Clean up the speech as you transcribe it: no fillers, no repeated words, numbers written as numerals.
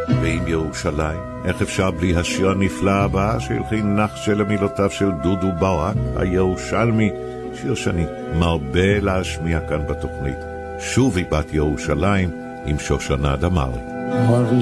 ועם ירושלים, איך אפשר בלי השיר הנפלא הבא שהלחין נחשל למילותיו של דודו ברק, הירושלמי, שיר שאני מרבה להשמיע כאן בתוכנית. שובי בת ירושלים עם שושנה דמארי.